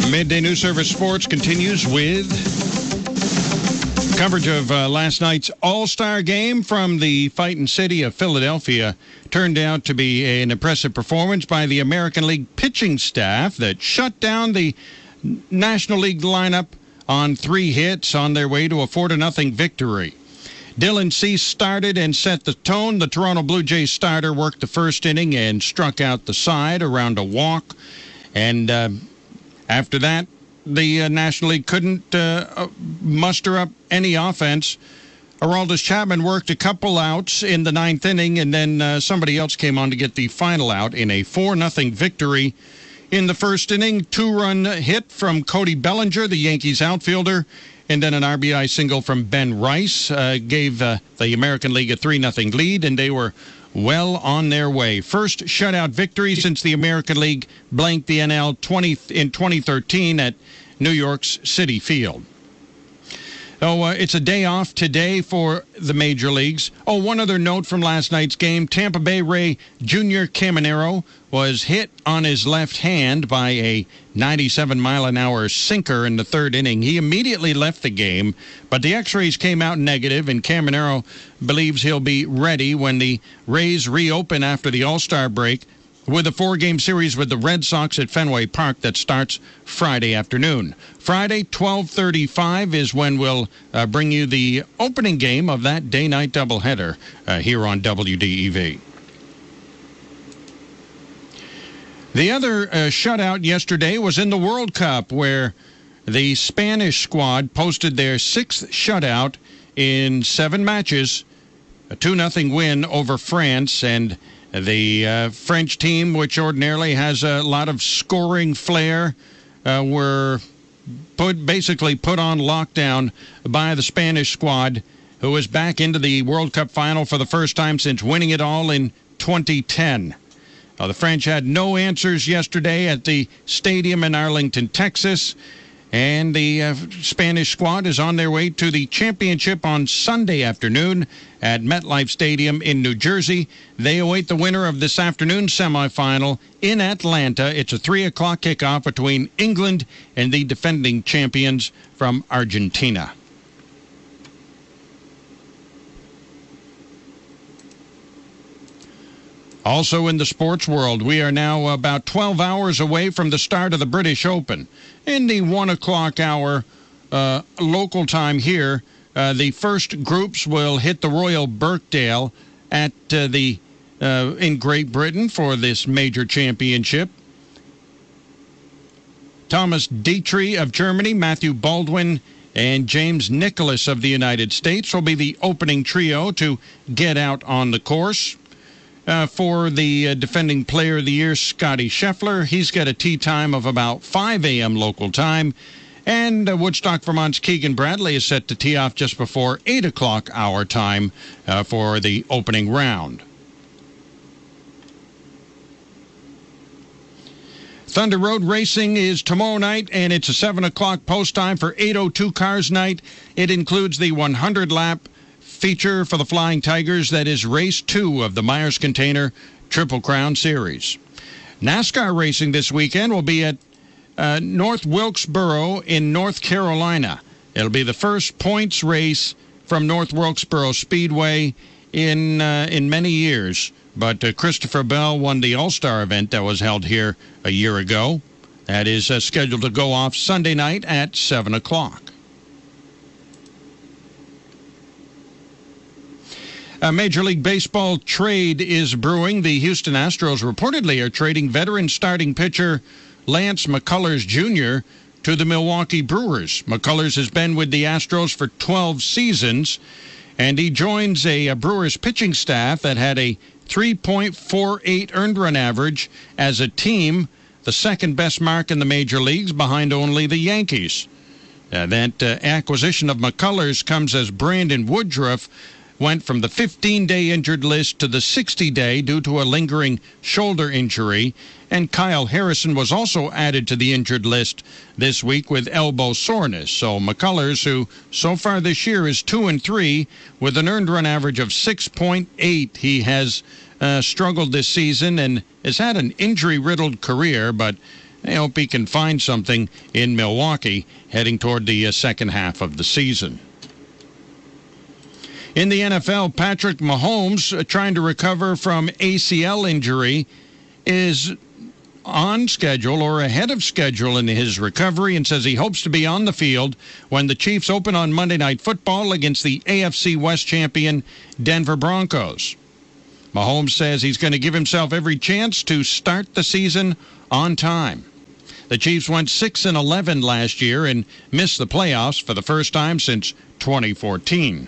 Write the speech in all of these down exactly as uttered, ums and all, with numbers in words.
Midday News Service Sports continues with coverage of uh, last night's All-Star game from the Fighting City of Philadelphia. Turned out to be an impressive performance by the American League pitching staff that shut down the National League lineup on three hits on their way to a four to nothing victory. Dylan Cease started and set the tone. The Toronto Blue Jays starter worked the first inning and struck out the side around a walk. And uh, after that, the uh, National League couldn't uh, muster up any offense. Aroldis Chapman worked a couple outs in the ninth inning, and then uh, somebody else came on to get the final out in a four nothing victory. In the first inning, two-run hit from Cody Bellinger, the Yankees outfielder, and then an R B I single from Ben Rice uh, gave uh, the American League a three nothing lead, and they were well on their way. First shutout victory since the American League blanked the N L twenty in twenty thirteen at New York's Citi Field. Oh, uh, it's a day off today for the major leagues. Oh, one other note from last night's game. Tampa Bay Ray Junior Caminero was hit on his left hand by a ninety-seven mile an hour sinker in the third inning. He immediately left the game, but the x-rays came out negative, and Caminero believes he'll be ready when the Rays reopen after the All-Star break with a four-game series with the Red Sox at Fenway Park that starts Friday afternoon. Friday, twelve thirty-five is when we'll uh, bring you the opening game of that day-night doubleheader uh, here on W D E V. The other uh, shutout yesterday was in the World Cup, where the Spanish squad posted their sixth shutout in seven matches, a two nothing win over France, and the uh, French team, which ordinarily has a lot of scoring flair, uh, were put basically put on lockdown by the Spanish squad, who is back into the World Cup final for the first time since winning it all in twenty ten. Uh, the French had no answers yesterday at the stadium in Arlington, Texas, and the uh, Spanish squad is on their way to the championship on Sunday afternoon at MetLife Stadium in New Jersey. They await the winner of this afternoon's semifinal in Atlanta. It's a three o'clock kickoff between England and the defending champions from Argentina. Also in the sports world, we are now about twelve hours away from the start of the British Open. In the one o'clock hour uh, local time here, uh, the first groups will hit the Royal Birkdale at uh, the uh, in Great Britain for this major championship. Thomas Dietrich of Germany, Matthew Baldwin, and James Nicholas of the United States will be the opening trio to get out on the course. Uh, for the uh, defending player of the year, Scotty Scheffler, he's got a tee time of about five a.m. local time. And uh, Woodstock, Vermont's Keegan Bradley is set to tee off just before eight o'clock our time uh, for the opening round. Thunder Road Racing is tomorrow night, and it's a seven o'clock post time for eight oh two Cars Night. It includes the one hundred lap feature for the Flying Tigers that is race two of the Myers Container Triple Crown Series. NASCAR racing this weekend will be at uh, North Wilkesboro in North Carolina. It'll be the first points race from North Wilkesboro Speedway in uh, in many years. But uh, Christopher Bell won the All-Star event that was held here a year ago. That is uh, scheduled to go off Sunday night at seven o'clock. A Major League Baseball trade is brewing. The Houston Astros reportedly are trading veteran starting pitcher Lance McCullers Junior to the Milwaukee Brewers. McCullers has been with the Astros for twelve seasons, and he joins a, a Brewers pitching staff that had a three point four eight earned run average as a team, the second best mark in the major leagues behind only the Yankees. Uh, that uh, acquisition of McCullers comes as Brandon Woodruff went from the fifteen-day injured list to the sixty-day due to a lingering shoulder injury, and Kyle Harrison was also added to the injured list this week with elbow soreness. So McCullers, who so far this year is two and three with an earned run average of six point eight, he has uh, struggled this season and has had an injury-riddled career, but They hope he can find something in Milwaukee heading toward the uh, second half of the season. In the N F L, Patrick Mahomes, uh, trying to recover from A C L injury, is on schedule or ahead of schedule in his recovery and says he hopes to be on the field when the Chiefs open on Monday Night Football against the A F C West champion Denver Broncos. Mahomes says he's going to give himself every chance to start the season on time. The Chiefs went six and eleven last year and missed the playoffs for the first time since twenty fourteen.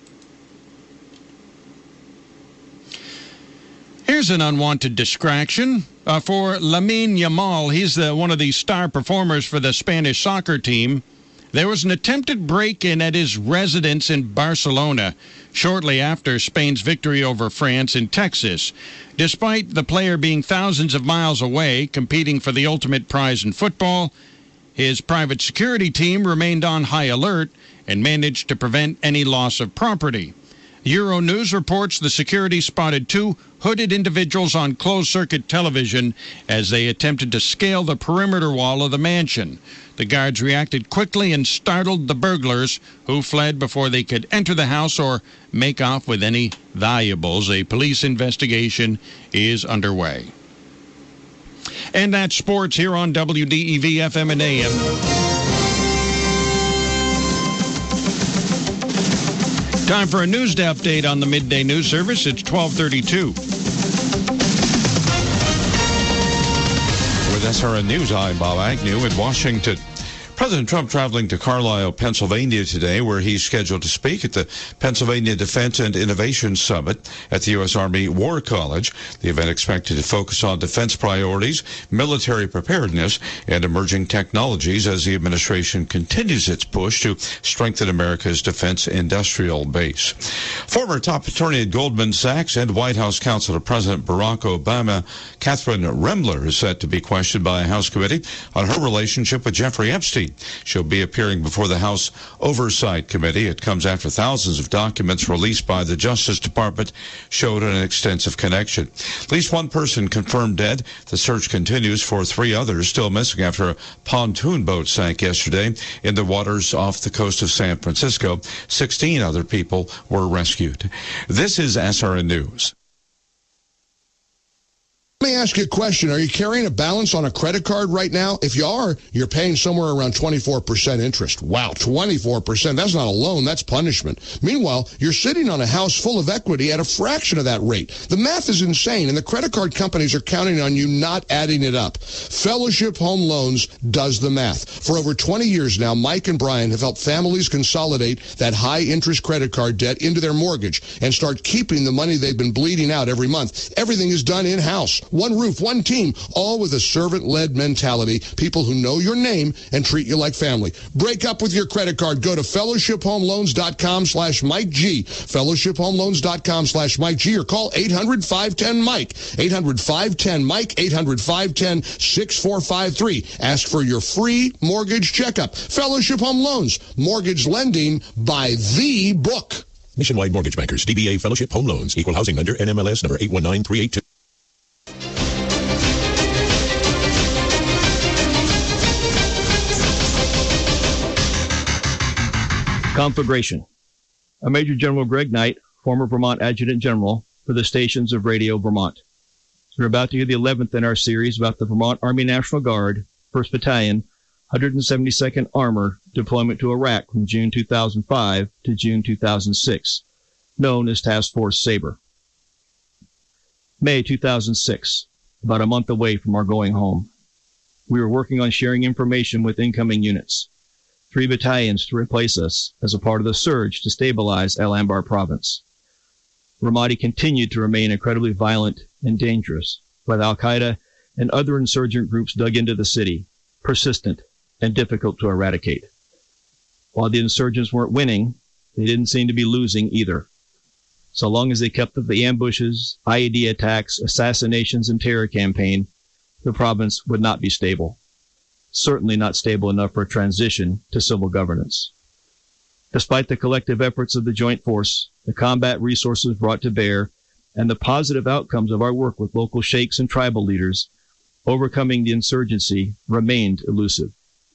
Here's an unwanted distraction uh, for Lamine Yamal. He's the, one of the star performers for the Spanish soccer team. There was an attempted break-in at his residence in Barcelona shortly after Spain's victory over France in Texas. Despite the player being thousands of miles away, competing for the ultimate prize in football, his private security team remained on high alert and managed to prevent any loss of property. Euronews reports the security spotted two hooded individuals on closed-circuit television as they attempted to scale the perimeter wall of the mansion. The guards reacted quickly and startled the burglars, who fled before they could enter the house or make off with any valuables. A police investigation is underway. And that's sports here on W D E V F M and A M. Time for a news update on the Midday News Service. It's twelve thirty-two. With S R N News, I'm Bob Agnew in Washington. President Trump traveling to Carlisle, Pennsylvania today, where he's scheduled to speak at the Pennsylvania Defense and Innovation Summit at the U S Army War College. The event expected to focus on defense priorities, military preparedness, and emerging technologies as the administration continues its push to strengthen America's defense industrial base. Former top attorney at Goldman Sachs and White House counsel to President Barack Obama, Catherine Remler, is set to be questioned by a House committee on her relationship with Jeffrey Epstein. She'll be appearing before the House Oversight Committee. It comes after thousands of documents released by the Justice Department showed an extensive connection. At least one person confirmed dead. The search continues for three others still missing after a pontoon boat sank yesterday in the waters off the coast of San Francisco. Sixteen other people were rescued. This is S R N News. Let me ask you a question. Are you carrying a balance on a credit card right now? If you are, you're paying somewhere around twenty-four percent interest. Wow, twenty-four percent. That's not a loan. That's punishment. Meanwhile, you're sitting on a house full of equity at a fraction of that rate. The math is insane, and the credit card companies are counting on you not adding it up. Fellowship Home Loans does the math. For over twenty years now, Mike and Brian have helped families consolidate that high-interest credit card debt into their mortgage and start keeping the money they've been bleeding out every month. Everything is done in-house. One roof, one team, all with a servant-led mentality, people who know your name and treat you like family. Break up with your credit card. Go to fellowshiphomeloans.com slash Mike G, fellowshiphomeloans.com slash Mike G, or call eight hundred, five one zero, Mike, eight hundred, five one zero, Mike, eight hundred, five one zero, six four five three. Ask for your free mortgage checkup. Fellowship Home Loans, mortgage lending by the book. Nationwide Mortgage Bankers, D B A Fellowship Home Loans, Equal Housing Lender, N M L S number eight one nine three eight two. Conflagration. A Major General Greg Knight, former Vermont Adjutant General for the stations of Radio Vermont. We're about to hear the eleventh in our series about the Vermont Army National Guard, first Battalion, one hundred seventy-second Armor deployment to Iraq from June two thousand five to June two thousand six, known as Task Force Sabre. May two thousand six, about a month away from our going home. We were working on sharing information with incoming units. Three battalions to replace us as a part of the surge to stabilize Al Anbar province. Ramadi continued to remain incredibly violent and dangerous, while Al-Qaeda and other insurgent groups dug into the city, persistent and difficult to eradicate. While the insurgents weren't winning, they didn't seem to be losing either. So long as they kept up the ambushes, I E D attacks, assassinations, and terror campaign, the province would not be stable. Certainly not stable enough for a transition to civil governance. Despite the collective efforts of the Joint Force, the combat resources brought to bear, and the positive outcomes of our work with local sheikhs and tribal leaders, overcoming the insurgency remained elusive.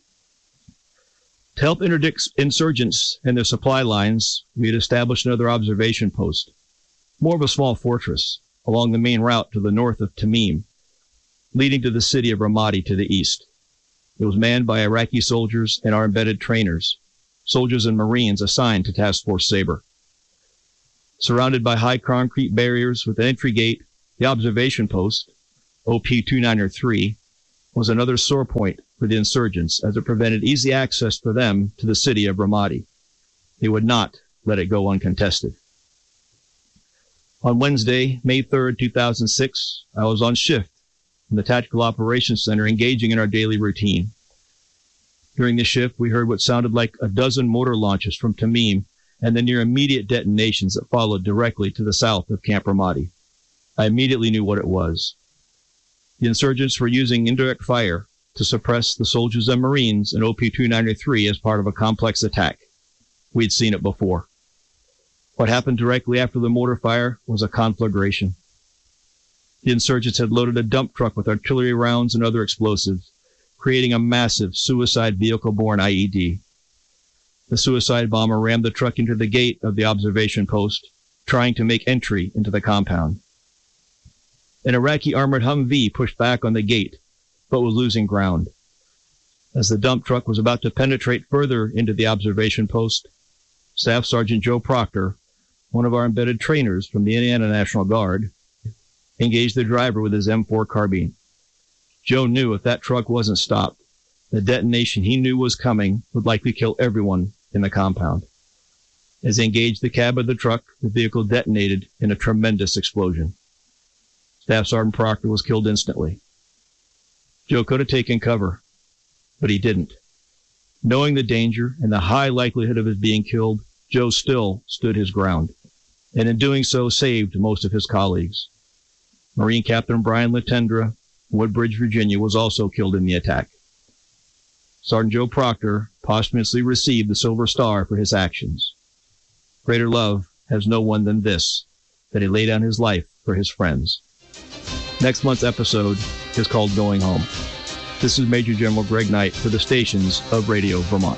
To help interdict insurgents and their supply lines, we had established another observation post, more of a small fortress, along the main route to the north of Tamim, leading to the city of Ramadi to the east. It was manned by Iraqi soldiers and our embedded trainers, soldiers and Marines assigned to Task Force Sabre. Surrounded by high concrete barriers with an entry gate, the observation post, O P two ninety-three, was another sore point for the insurgents as it prevented easy access for them to the city of Ramadi. They would not let it go uncontested. On Wednesday, May third, two thousand six, I was on shift in the Tactical Operations Center engaging in our daily routine. During the shift, we heard what sounded like a dozen mortar launches from Tamim and the near immediate detonations that followed directly to the south of Camp Ramadi. I immediately knew what it was. The insurgents were using indirect fire to suppress the soldiers and Marines in O P two ninety-three as part of a complex attack. We'd seen it before. What happened directly after the mortar fire was a conflagration. The insurgents had loaded a dump truck with artillery rounds and other explosives, creating a massive suicide vehicle-borne I E D. The suicide bomber rammed the truck into the gate of the observation post, trying to make entry into the compound. An Iraqi armored Humvee pushed back on the gate, but was losing ground. As the dump truck was about to penetrate further into the observation post, Staff Sergeant Joe Proctor, one of our embedded trainers from the Indiana National Guard, engaged the driver with his M four carbine. Joe knew if that truck wasn't stopped, the detonation he knew was coming would likely kill everyone in the compound. As he engaged the cab of the truck, the vehicle detonated in a tremendous explosion. Staff Sergeant Proctor was killed instantly. Joe could have taken cover, but he didn't. Knowing the danger and the high likelihood of his being killed, Joe still stood his ground, and in doing so saved most of his colleagues. Marine Captain Brian Latendra, Woodbridge, Virginia, was also killed in the attack. Sergeant Joe Proctor posthumously received the Silver Star for his actions. Greater love has no one than this, that he laid down his life for his friends. Next month's episode is called Going Home. This is Major General Greg Knight for the stations of Radio Vermont.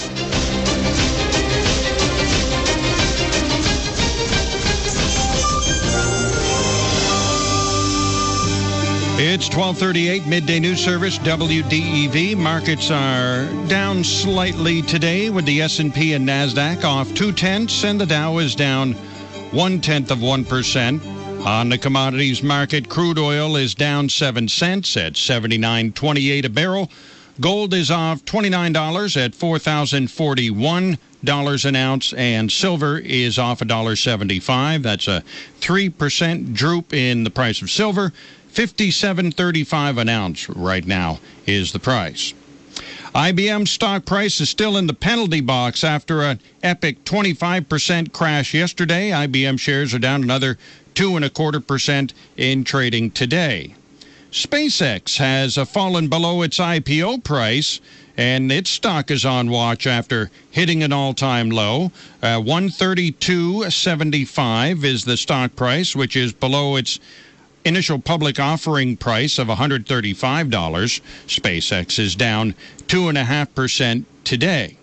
It's twelve thirty-eight, Midday News Service, W D E V. Markets are down slightly today with the S and P and NASDAQ off two-tenths, and the Dow is down one-tenth of one percent. On the commodities market, crude oil is down seven cents at seventy-nine twenty-eight a barrel. Gold is off twenty-nine dollars at four thousand forty-one dollars an ounce, and silver is off one dollar seventy-five. That's a three percent droop in the price of silver. fifty-seven thirty-five an ounce right now is the price. I B M stock price is still in the penalty box after an epic twenty-five percent crash yesterday. I B M shares are down another two and a quarter percent in trading today. SpaceX has fallen below its I P O price, and its stock is on watch after hitting an all-time low. Uh, one thirty-two seventy-five is the stock price, which is below its initial public offering price of one hundred thirty-five dollars. SpaceX is down two point five percent today.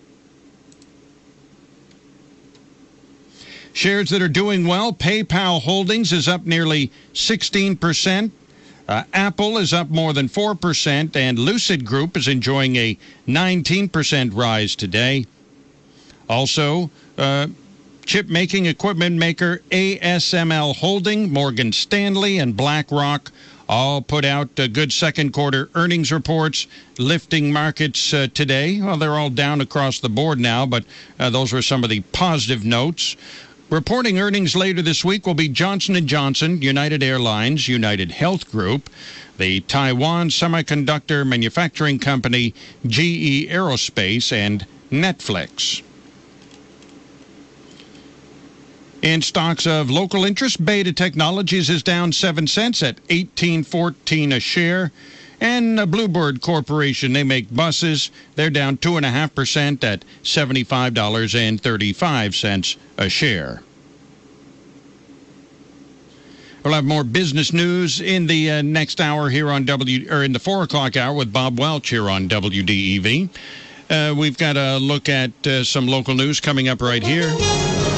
Shares that are doing well, PayPal Holdings is up nearly sixteen percent. Uh, Apple is up more than four percent, and Lucid Group is enjoying a nineteen percent rise today. Also, uh, chip-making equipment maker A S M L Holding, Morgan Stanley, and BlackRock all put out uh, good second-quarter earnings reports, lifting markets uh, today. Well, they're all down across the board now, but uh, those were some of the positive notes. Reporting earnings later this week will be Johnson and Johnson, United Airlines, United Health Group, the Taiwan Semiconductor Manufacturing Company, G E Aerospace, and Netflix. In stocks of local interest, Beta Technologies is down seven cents at eighteen fourteen a share. And Bluebird Corporation, they make buses. They're down two point five percent at seventy-five dollars and thirty-five cents a share. We'll have more business news in the uh, next hour here on W, or in the four o'clock hour with Bob Welch here on W D E V. Uh, we've got a look at uh, some local news coming up right here.